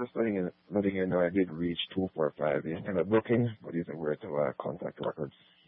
just letting you know I did reach 245. You have a booking. What do you think we're to contact records?